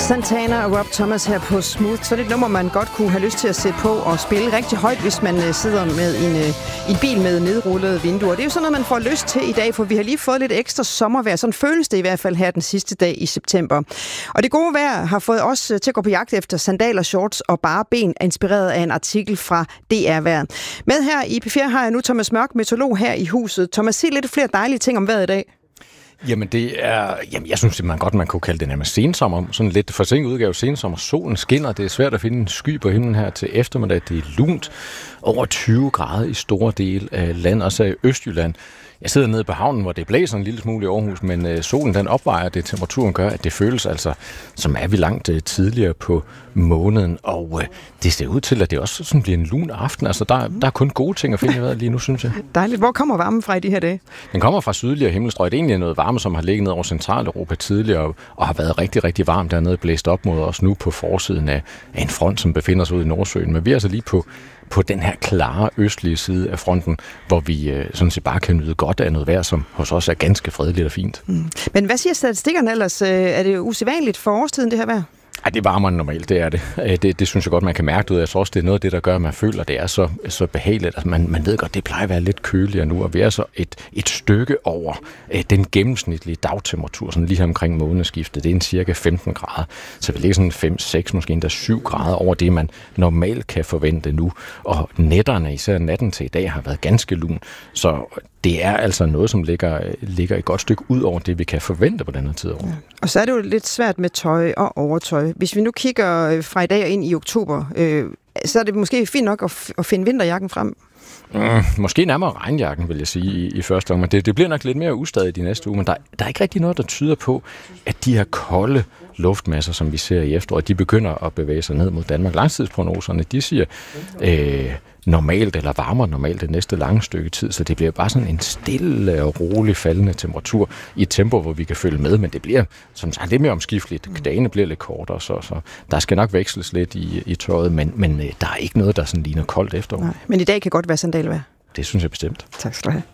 Santana og Rob Thomas her på Smooth. Så det er et nummer, man godt kunne have lyst til at sætte på og spille rigtig højt, hvis man sidder med en bil med nedrullede vinduer. Det er jo sådan noget, man får lyst til i dag, for vi har lige fået lidt ekstra sommervejr. Sådan føles det i hvert fald her den sidste dag i september. Og det gode vejr har fået os til at gå på jagt efter sandaler, shorts og bare ben, inspireret af en artikel fra DR-vejr. Med her i P4 har jeg nu Thomas Mørk, meteorolog her i huset. Thomas, sig lidt flere dejlige ting om vejret i dag. Jamen jeg synes simpelthen godt, man kunne kalde det nærmest sensommer. Sådan lidt forsinket udgave sensommer. Solen skinner, det er svært at finde en sky på himlen her til eftermiddag. Det er lunt, over 20 grader i store dele af landet, også i Østjylland. Jeg sidder nede på havnen, hvor det blæser en lille smule i Aarhus, men solen den opvejer det, temperaturen gør, at det føles altså, som er vi langt tidligere på måneden, og det ser ud til, at det også sådan bliver en lun aften. Altså, der er kun gode ting at finde i vejret lige nu, synes jeg. Dejligt. Hvor kommer varmen fra i de her dage? Den kommer fra sydligere himmelstrøg. Det er egentlig noget varme, som har ligget ned over Centraleuropa tidligere, og har været rigtig, rigtig varmt dernede, blæst op mod os nu på forsiden af en front, som befinder sig ude i Nordsøen. Men vi er altså lige på den her klare østlige side af fronten, hvor vi sådan set bare kan nyde godt af noget vejr, som hos os er ganske fredeligt og fint. Men hvad siger statistikkerne ellers? Er det usædvanligt for årstiden, det her vejr? Ej, det er varmere end normalt, det er det. Det synes jeg godt, man kan mærke ud af. Jeg tror også, det er noget af det, der gør, at man føler, at det er så behageligt. Altså, man ved godt, det plejer at være lidt køligere nu, og vi er så et stykke over den gennemsnitlige dagtemperatur, sådan lige her omkring månedsskiftet. Det er en cirka 15 grader. Så vi ligger sådan 5, 6, måske endda 7 grader over det, man normalt kan forvente nu. Og nætterne, især natten til i dag, har været ganske lun. Så det er altså noget, som ligger et godt stykke ud over det, vi kan forvente på den her tid af året. Ja. Og så er det jo lidt svært med tøj og overtøj. Hvis vi nu kigger fra i dag og ind i oktober, så er det måske fint nok at finde vinterjakken frem. Måske nærmere regnjakken, vil jeg sige, i første omgang. Det bliver nok lidt mere ustadigt de næste uge, men der er ikke rigtig noget, der tyder på, at de her kolde luftmasser, som vi ser i efteråret, de begynder at bevæge sig ned mod Danmark. Langtidsprognoserne, de siger normalt eller varmere normalt det næste lange stykke tid, så det bliver bare sådan en stille og rolig faldende temperatur i et tempo, hvor vi kan følge med, men det bliver som sagt lidt mere omskifteligt. Dagene bliver lidt kortere, så der skal nok veksles lidt i tøjet, men der er ikke noget, der sådan ligner koldt efterår. Nej, men i dag kan godt være sandalvejr. Det synes jeg bestemt. Tak skal du have.